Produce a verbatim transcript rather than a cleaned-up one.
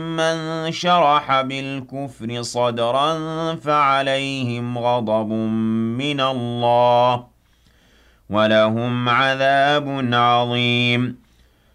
من شرح بالكفر صدرا فعليهم غضب من الله ولهم عذاب عظيم